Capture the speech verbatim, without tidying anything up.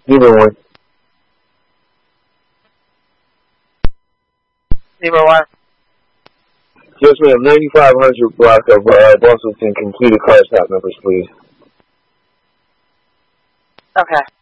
Zero one. Zero one. Yes, ma'am. ninety-five hundred block of uh, Boston. Completed car stop numbers, please. Okay.